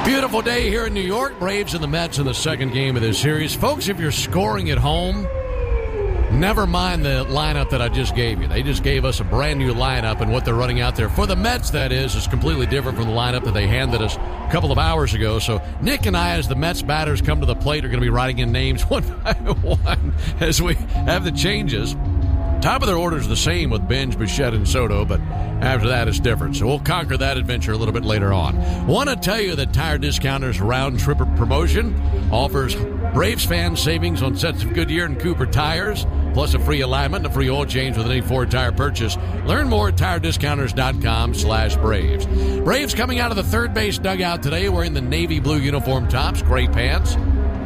Beautiful day here in New York. Braves and the Mets in the second game of this series. Folks, if you're scoring at home, never mind the lineup that I just gave you. They just gave us a brand new lineup, and what they're running out there for the Mets, that is completely different from the lineup that they handed us a couple of hours ago. So Nick and I, as the Mets batters come to the plate, are going to be writing in names one by one as we have the changes. Top of their order is the same with Benj, Bichette, and Soto, but after that it's different. So we'll conquer that adventure a little bit later on. Want to tell you that Tire Discounter's round trip promotion offers Braves fans savings on sets of Goodyear and Cooper tires, plus a free alignment and a free oil change with any Ford tire purchase. Learn more at TireDiscounters.com/Braves. Braves coming out of the third base dugout today wearing the navy blue uniform tops, gray pants,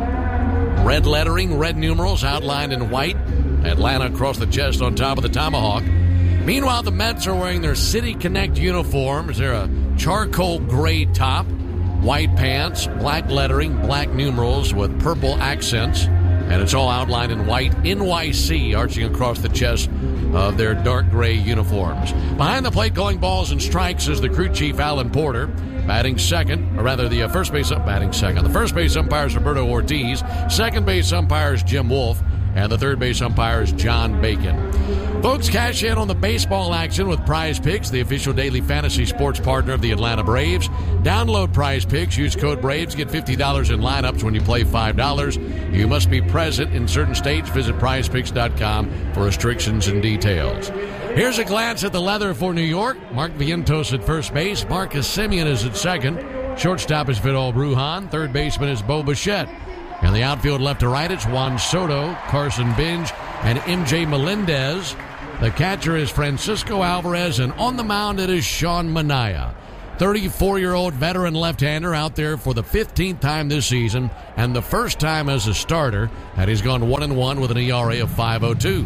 red lettering, red numerals outlined in white. Atlanta across the chest on top of the tomahawk. Meanwhile, the Mets are wearing their City Connect uniforms. They're a charcoal gray top, white pants, black lettering, black numerals with purple accents, and it's all outlined in white. NYC arching across the chest of their dark gray uniforms. Behind the plate, calling balls and strikes is the crew chief, Alan Porter. Batting second, or rather the first base batting second. The first base umpire is Roberto Ortiz. Second base umpire is Jim Wolf. And the third base umpire is John Bacon. Folks, cash in on the baseball action with Prize Picks, the official daily fantasy sports partner of the Atlanta Braves. Download Prize Picks. Use code BRAVES. Get $50 in lineups when you play $5. You must be present in certain states. Visit prizepicks.com for restrictions and details. Here's a glance at the leather for New York. Mark Vientos at first base. Marcus Semien is at second. Shortstop is Vidal Brujan. Third baseman is Bo Bichette. In the outfield, left to right, it's Juan Soto, Carson Benj, and MJ Melendez. The catcher is Francisco Alvarez, and on the mound it is Sean Manaea. 34-year-old veteran left-hander out there for the 15th time this season, and the first time as a starter, and he's gone 1-1 with an ERA of 5.02.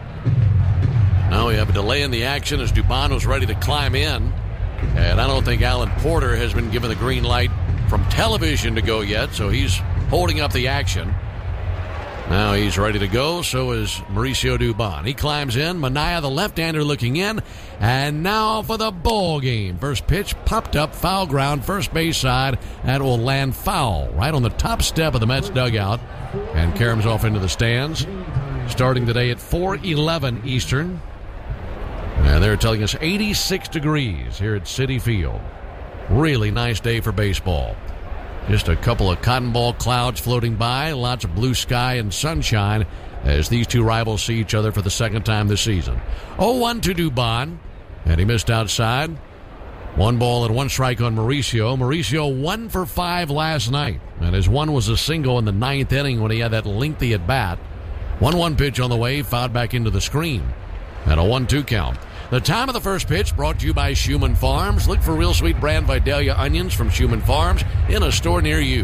Now we have a delay in the action as Dubon was ready to climb in, and I don't think Alan Porter has been given the green light from television to go yet, so he's holding up the action. Now he's ready to go, so is Mauricio Dubon. He climbs in. Manaea, the left-hander, looking in. And now for the ball game. First pitch popped up, foul ground, first base side. That will land foul right on the top step of the Mets dugout. And caroms off into the stands. Starting today at 4:11 Eastern. And they're telling us 86 degrees here at Citi Field. Really nice day for baseball. Just a couple of cotton ball clouds floating by, lots of blue sky and sunshine as these two rivals see each other for the second time this season. 0-1 to Dubon, and he missed outside. 1 ball and 1 strike on Mauricio. Mauricio 1 for 5 last night, and his one was a single in the 9th inning when he had that lengthy at bat. 1-1 pitch on the way, fouled back into the screen, and a 1-2 count. The time of the first pitch brought to you by Schumann Farms. Look for Real Sweet brand Vidalia onions from Schumann Farms in a store near you.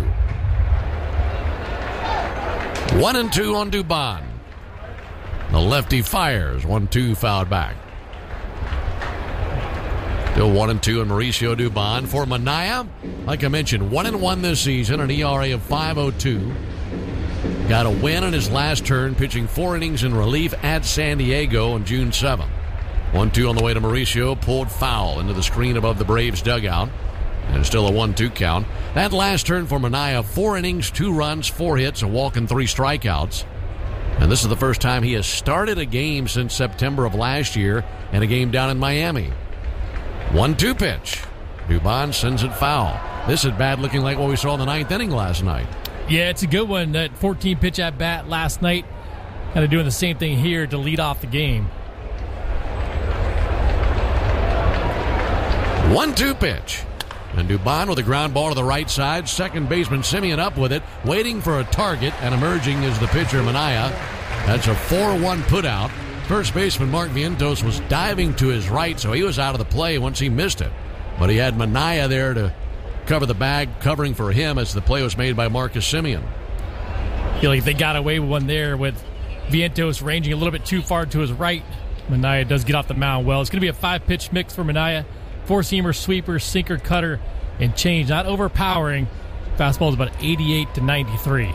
1-2 on Dubon. The lefty fires. 1-2 fouled back. Still 1-2 on Mauricio Dubon. For Manaea, like I mentioned, 1-1 this season, an ERA of 5.02. Got a win in his last turn, pitching 4 innings in relief at San Diego on June 7th. 1-2 on the way to Mauricio, pulled foul into the screen above the Braves dugout, and still a 1-2 count. That last turn for Manaea, 4 innings, 2 runs, 4 hits, a walk, and 3 strikeouts. And this is the first time he has started a game since September of last year, and a game down in Miami. 1-2 pitch. Dubon sends it foul. This at bat looking like what we saw in the 9th inning last night. Yeah, it's a good one. That 14-pitch at bat last night, kind of doing the same thing here to lead off the game. 1-2 pitch. And Dubon with a ground ball to the right side. Second baseman Semien up with it, waiting for a target, and emerging is the pitcher Manaea. That's a 4-1 putout. First baseman Mark Vientos was diving to his right, so he was out of the play once he missed it. But he had Manaea there to cover the bag, covering for him as the play was made by Marcus Semien. I feel like they got away with one there with Vientos ranging a little bit too far to his right. Manaea does get off the mound well. It's going to be a 5-pitch mix for Manaea. 4-seamer, sweeper, sinker, cutter, and change. Not overpowering. Fastball is about 88 to 93.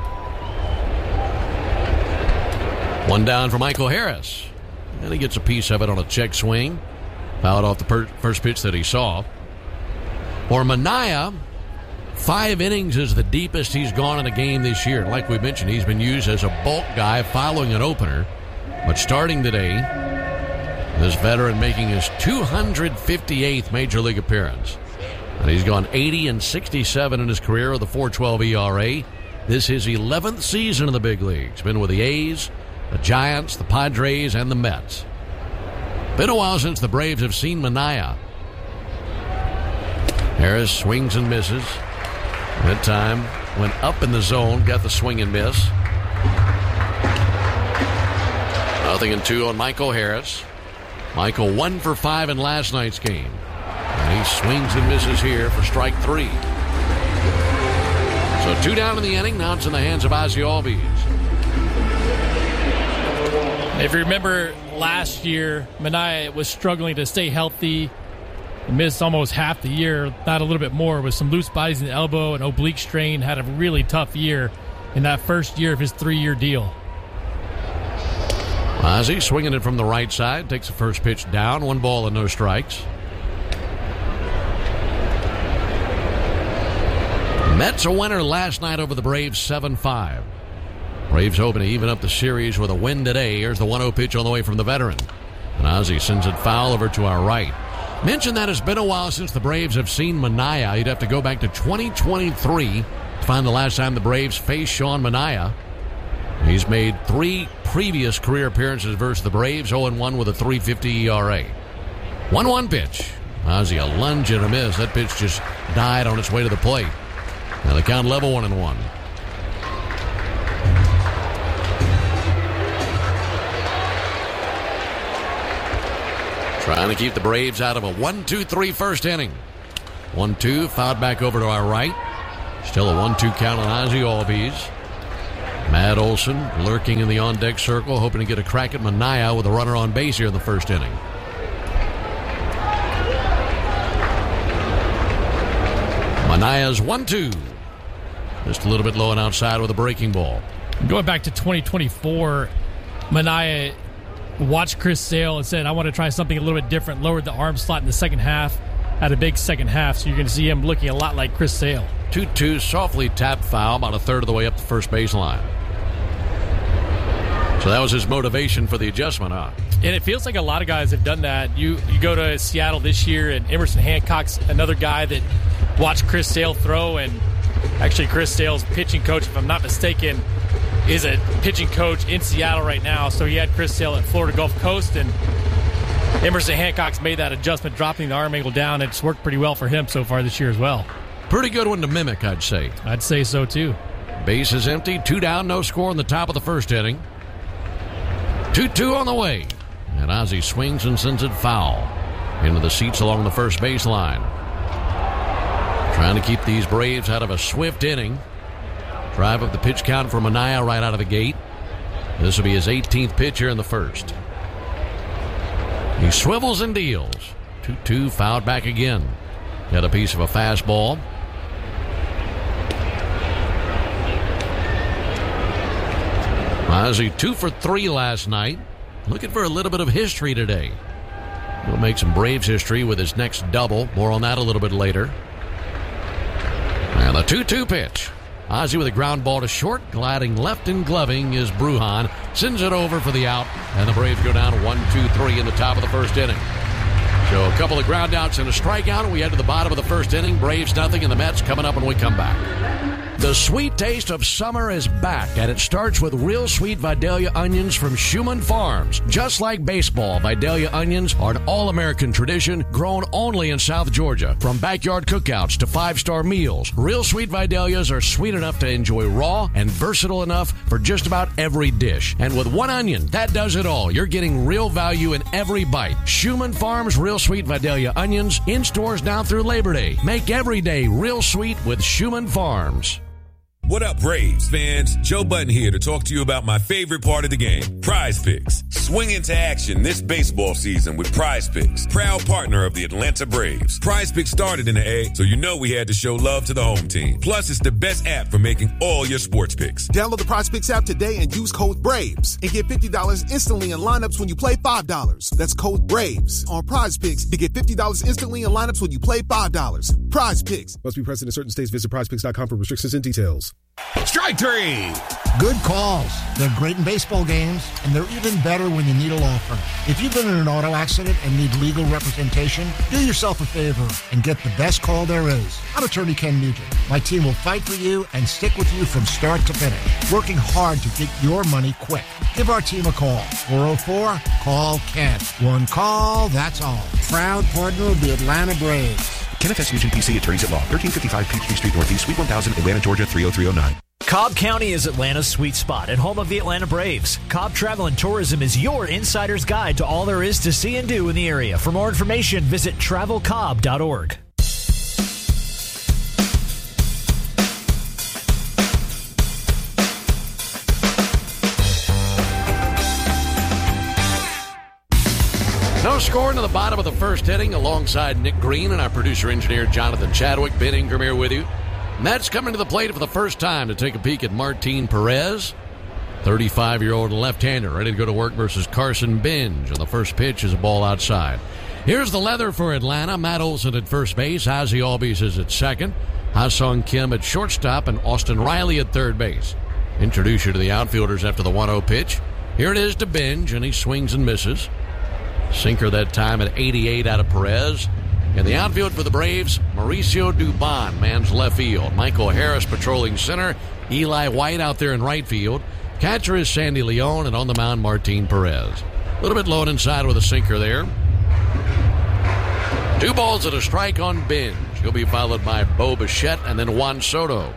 One down for Michael Harris. And he gets a piece of it on a check swing. Fouled off the first pitch that he saw. For Manaea, 5 innings is the deepest he's gone in a game this year. Like we mentioned, he's been used as a bulk guy following an opener. But starting today, this veteran making his 258th Major League appearance. And he's gone 80 and 67 in his career with a 4.12 ERA. This is his 11th season in the big leagues. Been with the A's, the Giants, the Padres, and the Mets. Been a while since the Braves have seen Manaea. Harris swings and misses. That time went up in the zone, got the swing and miss. 0-2 on Michael Harris. Michael 1 for 5 in last night's game. And he swings and misses here for strike 3. So 2 down in the inning. Now it's in the hands of Ozzie Albies. If you remember last year, Manaea was struggling to stay healthy. He missed almost half the year, not a little bit more, with some loose bodies in the elbow and oblique strain. Had a really tough year in that first year of his 3-year deal. Ozzie swinging it from the right side. Takes the first pitch down. 1 ball and no strikes. Mets a winner last night over the Braves 7-5. Braves hoping to even up the series with a win today. Here's the 1-0 pitch on the way from the veteran. And Ozzie sends it foul over to our right. Mentioned that it's been a while since the Braves have seen Manaea. You'd have to go back to 2023 to find the last time the Braves faced Sean Manaea. He's made 3 previous career appearances versus the Braves, 0-1 with a 3.50 ERA. 1-1 pitch. Ozzie a lunge and a miss. That pitch just died on its way to the plate. Now the count level 1-1. Trying to keep the Braves out of a 1-2-3 first inning. 1-2, fouled back over to our right. Still a 1-2 count on Ozzie Albies. Matt Olson lurking in the on-deck circle, hoping to get a crack at Manaea with a runner on base here in the first inning. Manaea's 1-2. Just a little bit low and outside with a breaking ball. Going back to 2024, Manaea watched Chris Sale and said, I want to try something a little bit different. Lowered the arm slot in the second half. Had a big second half, so you're going to see him looking a lot like Chris Sale. 2-2, softly tapped foul, about a third of the way up the first baseline. So that was his motivation for the adjustment, huh? And it feels like a lot of guys have done that. You go to Seattle this year, and Emerson Hancock's another guy that watched Chris Sale throw, and actually Chris Sale's pitching coach, if I'm not mistaken, is a pitching coach in Seattle right now. So he had Chris Sale at Florida Gulf Coast, and Emerson Hancock's made that adjustment, dropping the arm angle down. It's worked pretty well for him so far this year as well. Pretty good one to mimic, I'd say. I'd say so, too. Base is empty. 2 down, no score in the top of the first inning. 2-2 on the way. And Ozzie swings and sends it foul into the seats along the first baseline. Trying to keep these Braves out of a swift inning. Drive up the pitch count for Manaea right out of the gate. This will be his 18th pitch here in the first. He swivels and deals. 2-2, fouled back again. Got a piece of a fastball. Ozzie 2 for 3 last night. Looking for a little bit of history today. He'll make some Braves history with his next double. More on that a little bit later. And the 2-2 pitch. Ozzie with a ground ball to short. Gliding left and gloving is Brujan. Sends it over for the out. And the Braves go down 1-2-3 in the top of the first inning. So a couple of ground outs and a strikeout. We head to the bottom of the first inning. Braves nothing, and the Mets coming up when we come back. The sweet taste of summer is back, and it starts with real sweet Vidalia onions from Schumann Farms. Just like baseball, Vidalia onions are an all-American tradition grown only in South Georgia. From backyard cookouts to 5-star meals, real sweet Vidalias are sweet enough to enjoy raw and versatile enough for just about every dish. And with one onion, that does it all. You're getting real value in every bite. Schumann Farms Real Sweet Vidalia onions in stores now through Labor Day. Make every day real sweet with Schumann Farms. What up, Braves fans? Joe Button here to talk to you about my favorite part of the game, Prize Picks. Swing into action this baseball season with Prize Picks, proud partner of the Atlanta Braves. Prize Picks started in the A, so you know we had to show love to the home team. Plus, it's the best app for making all your sports picks. Download the Prize Picks app today and use code BRAVES and get $50 instantly in lineups when you play $5. That's code BRAVES on Prize Picks to get $50 instantly in lineups when you play $5. Prize Picks. Must be present in certain states. Visit prizepicks.com for restrictions and details. Strike three. Good calls. They're great in baseball games, and they're even better when you need a law firm. If you've been in an auto accident and need legal representation, do yourself a favor and get the best call there is. I'm attorney Ken Nugent. My team will fight for you and stick with you from start to finish, working hard to get your money quick. Give our team a call. 404-CALL-KEN. One call, that's all. Proud partner of the Atlanta Braves. Kenneth S. Nugent, PC, Attorneys at Law, 1355 Peachtree Street Northeast, Suite 1000, Atlanta, Georgia, 30309. Cobb County is Atlanta's sweet spot and home of the Atlanta Braves. Cobb Travel and Tourism is your insider's guide to all there is to see and do in the area. For more information, visit travelcobb.org. No score into the bottom of the first inning alongside Nick Green and our producer-engineer Jonathan Chadwick. Ben Ingram here with you. Mets coming to the plate for the first time to take a peek at Martin Perez, 35-year-old left-hander, ready to go to work versus Carson Benj. And the first pitch is a ball outside. Here's the leather for Atlanta. Matt Olson at first base. Ozzie Albies is at second. Ha-Sung Kim at shortstop and Austin Riley at third base. Introduce you to the outfielders after the 1-0 pitch. Here it is to Benj, and he swings and misses. Sinker that time at 88 out of Perez. In the outfield for the Braves, Mauricio Dubon mans left field. Michael Harris patrolling center. Eli White out there in right field. Catcher is Sandy Leon, and on the mound, Martin Perez. A little bit low and inside with a sinker there. 2 balls and a strike on Benj. He'll be followed by Bo Bichette and then Juan Soto.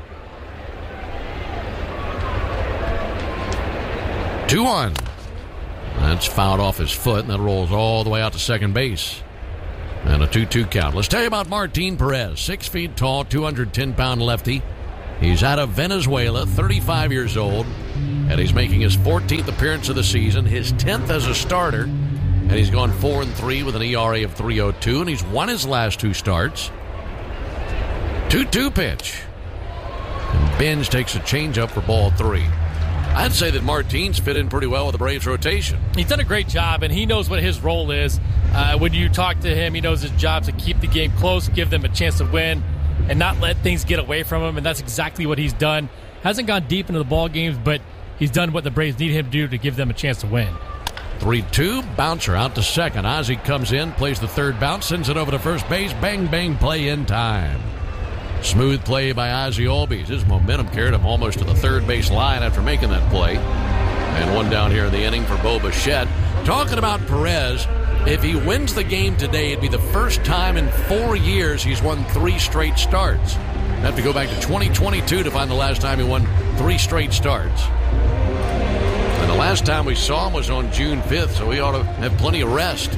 2-1. That's fouled off his foot, and that rolls all the way out to second base. And a 2-2 count. Let's tell you about Martin Perez. 6 feet tall, 210-pound lefty. He's out of Venezuela, 35 years old, and he's making his 14th appearance of the season, his 10th as a starter, and he's gone 4-3 with an ERA of 3.02, and he's won his last 2 starts. 2-2 pitch. And Benj takes a changeup for ball 3. I'd say that Martin's fit in pretty well with the Braves rotation. He's done a great job, and he knows what his role is. When you talk to him, he knows his job is to keep the game close, give them a chance to win, and not let things get away from him, and that's exactly what he's done. Hasn't gone deep into the ball games, but he's done what the Braves need him to do to give them a chance to win. 3-2, bouncer out to second. Ozzie comes in, plays the third bounce, sends it over to first base. Bang, bang, play in time. Smooth play by Ozzie Albies. His momentum carried him almost to the third base line after making that play. And one down here in the inning for Bo Bichette. Talking about Perez, if he wins the game today, it'd be the first time in 4 years he's won 3 straight starts. Have to go back to 2022 to find the last time he won 3 straight starts. And the last time we saw him was on June 5th, so he ought to have plenty of rest.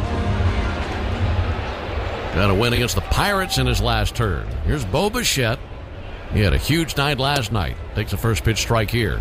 Got a win against the Pirates in his last turn. Here's Bo Bichette. He had a huge night last night. Takes the first pitch strike here.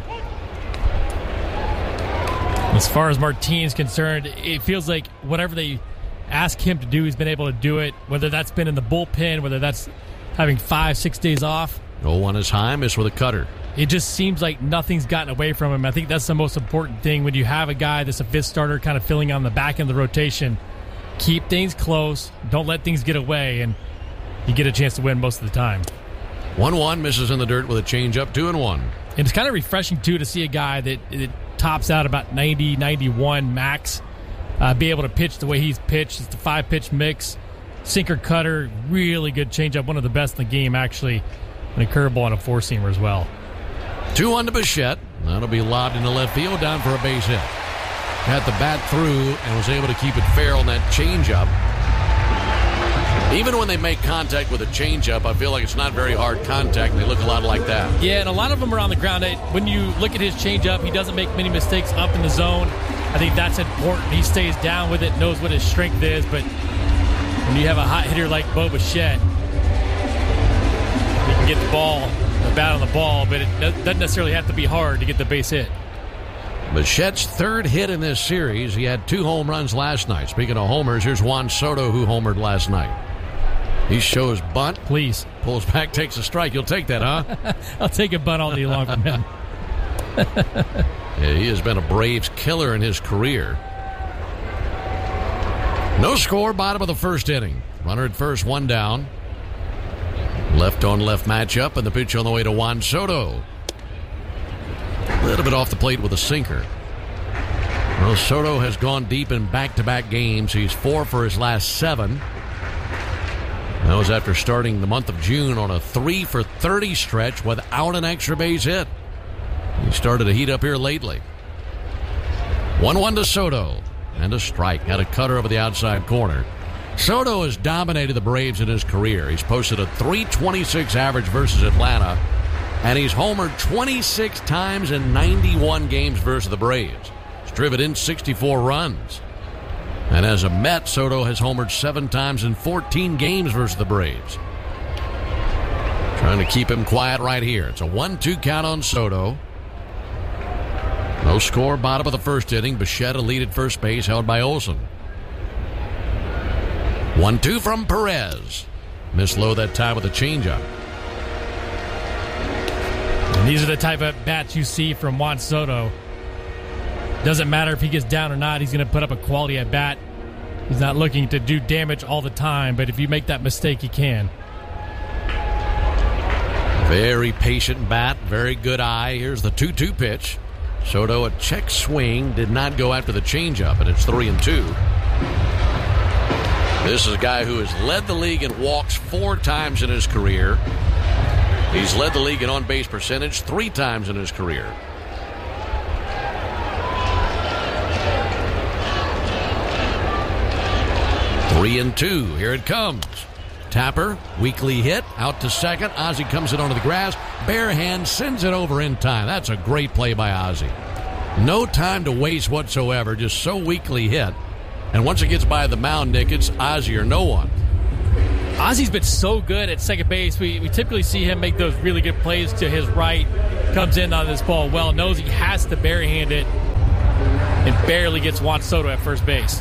As far as Martin's concerned, it feels like whatever they ask him to do, he's been able to do it. Whether that's been in the bullpen, whether that's having 5-6 days off. 0-1 is high, miss with a cutter. It just seems like nothing's gotten away from him. I think that's the most important thing when you have a guy that's a fifth starter kind of filling on the back end of the rotation. Keep things close. Don't let things get away, and you get a chance to win most of the time. 1-1, misses in the dirt with a changeup, 2-1. And it's kind of refreshing, too, to see a guy that tops out about 90, 91 max, be able to pitch the way he's pitched. It's the 5-pitch mix, sinker cutter, really good changeup, one of the best in the game, actually, and a curveball and a 4-seamer as well. 2-1 to Bichette. That'll be lobbed into left field, down for a base hit. Had the bat through and was able to keep it fair on that changeup. Even when they make contact with a changeup, I feel like it's not very hard contact, and they look a lot like that. Yeah, and a lot of them are on the ground. When you look at his changeup, he doesn't make many mistakes up in the zone. I think that's important. He stays down with it, knows what his strength is, but when you have a hot hitter like Bo Bichette, he can get the ball the bat on the ball, but it doesn't necessarily have to be hard to get the base hit. Bichette's third hit in this series. He had 2 home runs last night. Speaking of homers, here's Juan Soto, who homered last night. He shows bunt. Please. Pulls back, takes a strike. You'll take that, huh? I'll take a bunt all day long from him. Yeah, he has been a Braves killer in his career. No score, bottom of the first inning. Runner at first, 1 down. Left on left matchup, and the pitch on the way to Juan Soto. A little bit off the plate with a sinker. Well, Soto has gone deep in back-to-back games. He's 4 for his last 7. That was after starting the month of June on a 3 for 30 stretch without an extra base hit. He started to heat up here lately. 1-1 to Soto. And a strike. Had a cutter over the outside corner. Soto has dominated the Braves in his career. He's posted a .326 average versus Atlanta. And he's homered 26 times in 91 games versus the Braves. He's driven in 64 runs. And as a Met, Soto has homered 7 times in 14 games versus the Braves. Trying to keep him quiet right here. It's a 1-2 count on Soto. No score, bottom of the first inning. Bichette a lead at first base, held by Olsen. 1-2 from Perez. Missed low that time with a changeup. And these are the type of bats you see from Juan Soto. Doesn't matter if he gets down or not, he's going to put up a quality at bat. He's not looking to do damage all the time, but if you make that mistake, he can. Very patient bat, very good eye. Here's the 2-2 pitch. Soto, a check swing, did not go after the changeup, and it's 3-2. This is a guy who has led the league in walks 4 times in his career. He's led the league in on-base percentage 3 times in his career. Three and 2. Here it comes. Tapper, weakly hit, out to second. Ozzie comes in onto the grass. Bare hand sends it over in time. That's a great play by Ozzie. No time to waste whatsoever, just so weakly hit. And once it gets by the mound, Nick, it's Ozzie or no one. Ozzie's been so good at second base. We typically see him make those really good plays to his right. Comes in on this ball well, knows he has to barehand it, and barely gets Juan Soto at first base.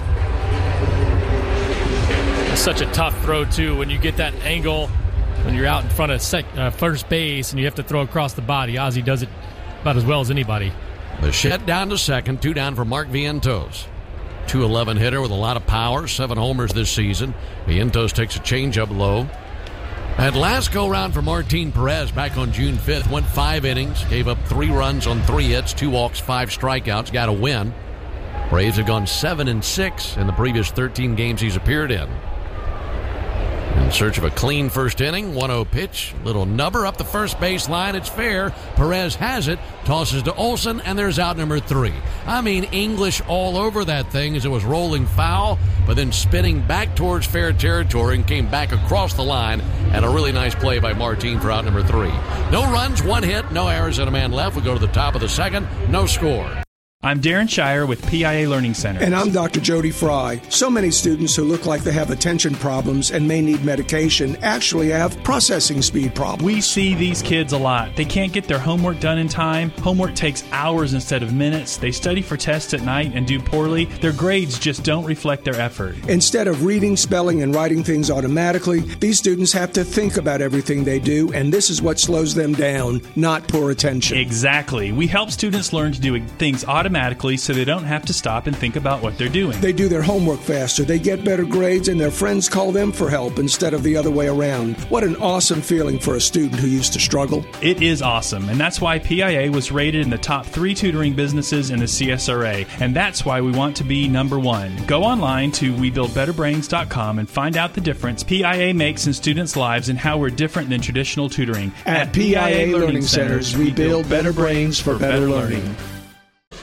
It's such a tough throw, too, when you get that angle, when you're out in front of first base and you have to throw across the body. Ozzie does it about as well as anybody. Bichette down to second, 2 down for Mark Vientos. 211 hitter with a lot of power, 7 homers this season. Vientos takes a changeup low. At last go-round for Martin Perez back on June 5th, went 5 innings, gave up 3 runs on 3 hits, 2 walks, 5 strikeouts, got a win. Braves have gone 7-6 in the previous 13 games he's appeared in. In search of a clean first inning, 1-0 pitch, little nubber up the first base line. It's fair. Perez has it, tosses to Olsen, and there's out number 3. I mean, English all over that thing as it was rolling foul, but then spinning back towards fair territory and came back across the line. And a really nice play by Martin for out number 3. No runs, 1 hit, no errors, and a man left. We go to the top of the second, no score. I'm Darren Shire with PIA Learning Center. And I'm Dr. Jody Fry. So many students who look like they have attention problems and may need medication actually have processing speed problems. We see these kids a lot. They can't get their homework done in time. Homework takes hours instead of minutes. They study for tests at night and do poorly. Their grades just don't reflect their effort. Instead of reading, spelling, and writing things automatically, these students have to think about everything they do, and this is what slows them down, not poor attention. Exactly. We help students learn to do things automatically so they don't have to stop and think about what they're doing. They do their homework faster, they get better grades, and their friends call them for help instead of the other way around. What an awesome feeling for a student who used to struggle. It is awesome, and that's why PIA was rated in the top 3 tutoring businesses in the CSRA, and that's why we want to be number 1. Go online to WeBuildBetterBrains.com and find out the difference PIA makes in students' lives and how we're different than traditional tutoring. At PIA Learning Centers, we build better brains for better learning.